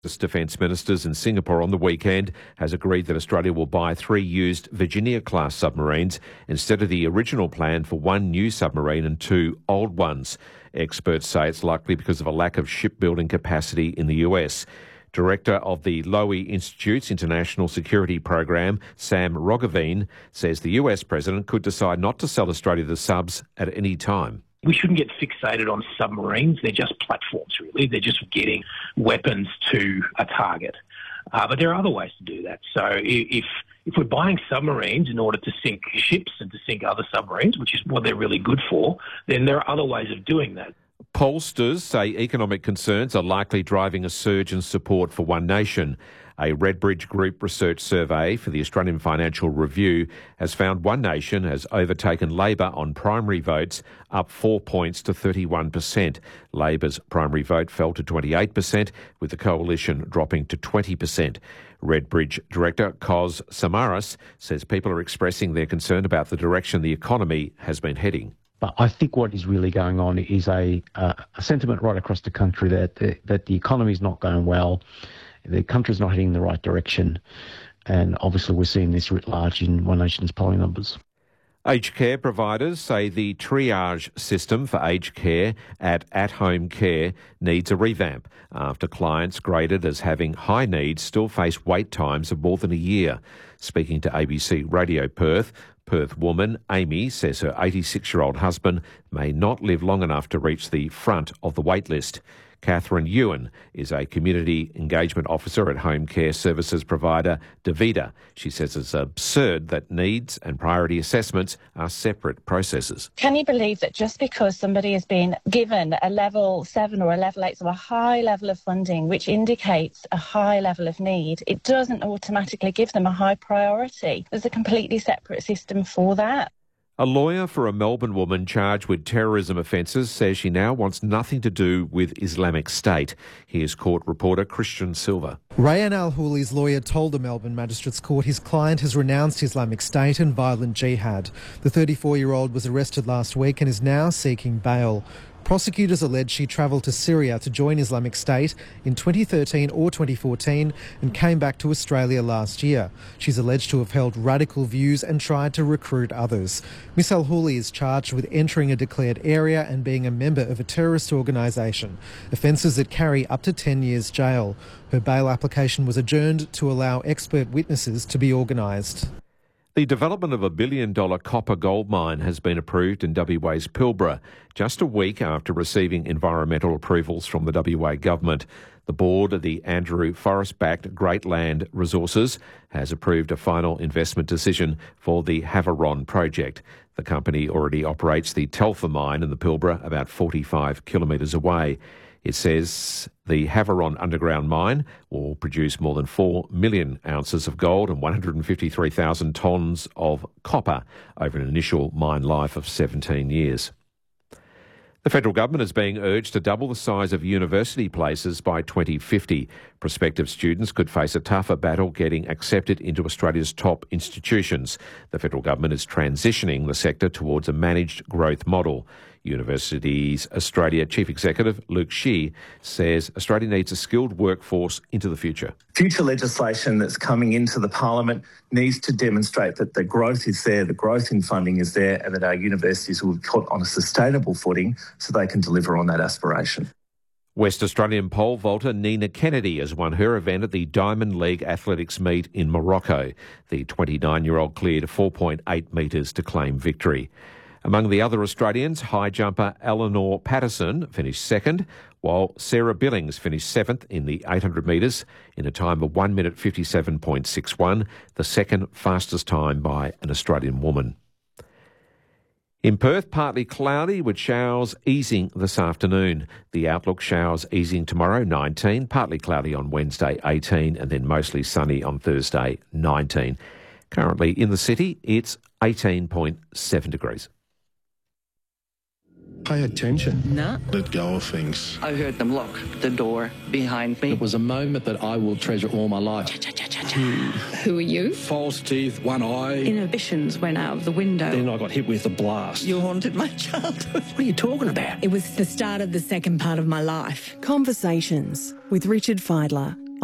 The Defence Ministers in Singapore on the weekend has agreed that Australia will buy 3 used Virginia-class submarines instead of the original plan for 1 new submarine and 2 old ones. Experts say it's likely because of a lack of shipbuilding capacity in the US. Director of the Lowy Institute's International Security Program, Sam Roggeveen, says the US President could decide not to sell Australia the subs at any time. We shouldn't get fixated on submarines. They're just platforms, really. They're just getting weapons to a target. But there are other ways to do that. So if we're buying submarines in order to sink ships and to sink other submarines, which is what they're really good for, then there are other ways of doing that. Pollsters say economic concerns are likely driving a surge in support for One Nation. A Redbridge Group research survey for the Australian Financial Review has found One Nation has overtaken Labor on primary votes, up 4 points to 31%. Labor's primary vote fell to 28%, with the coalition dropping to 20%. Redbridge Director Kos Samaras says people are expressing their concern about the direction the economy has been heading. But I think what is really going on is a sentiment right across the country that the economy is not going well. The country's not heading in the right direction, and obviously we're seeing this writ large in One Nation's polling numbers. Aged care providers say the triage system for aged care at-home care needs a revamp after clients graded as having high needs still face wait times of more than a year. Speaking to ABC Radio Perth woman Amy says her 86-year-old husband may not live long enough to reach the front of the wait list. Catherine Ewan is a community engagement officer at home care services provider Davida. She says it's absurd that needs and priority assessments are separate processes. Can you believe that just because somebody has been given a level 7 or a level 8, so a high level of funding, which indicates a high level of need, it doesn't automatically give them a high priority? There's a completely separate system for that. A lawyer for a Melbourne woman charged with terrorism offences says she now wants nothing to do with Islamic State. Here's court reporter Christian Silva. Rayan Al-Houli's lawyer told the Melbourne Magistrates Court his client has renounced Islamic State and violent jihad. The 34-year-old was arrested last week and is now seeking bail. Prosecutors allege she travelled to Syria to join Islamic State in 2013 or 2014 and came back to Australia last year. She's alleged to have held radical views and tried to recruit others. Miss Al-Houli is charged with entering a declared area and being a member of a terrorist organisation, offences that carry up to 10 years jail. Her bail application was adjourned to allow expert witnesses to be organised. The development of a $1 billion copper gold mine has been approved in WA's Pilbara, just a week after receiving environmental approvals from the WA government. The board of the Andrew Forrest-backed Greatland Resources has approved a final investment decision for the Havieron project. The company already operates the Telfer mine in the Pilbara, about 45 kilometres away. It says the Havieron underground mine will produce more than 4 million ounces of gold and 153,000 tonnes of copper over an initial mine life of 17 years. The federal government is being urged to double the size of university places by 2050. Prospective students could face a tougher battle getting accepted into Australia's top institutions. The federal government is transitioning the sector towards a managed growth model. Universities Australia Chief Executive Luke Shih says Australia needs a skilled workforce into the future. Future legislation that's coming into the Parliament needs to demonstrate that the growth is there, the growth in funding is there, and that our universities will be put on a sustainable footing so they can deliver on that aspiration. West Australian pole vaulter Nina Kennedy has won her event at the Diamond League Athletics meet in Morocco. The 29-year-old cleared 4.8 metres to claim victory. Among the other Australians, high jumper Eleanor Patterson finished second, while Sarah Billings finished seventh in the 800 metres in a time of 1 minute 57.61, the second fastest time by an Australian woman. In Perth, partly cloudy with showers easing this afternoon. The outlook: showers easing tomorrow, 19, partly cloudy on Wednesday, 18, and then mostly sunny on Thursday, 19. Currently in the city, it's 18.7 degrees. Pay attention. No. Let go of things. I heard them lock the door behind me. It was a moment that I will treasure all my life. Who are you? False teeth, one eye. Inhibitions went out of the window. Then I got hit with a blast. You haunted my childhood. What are you talking about? It was the start of the second part of my life. Conversations with Richard Fidler.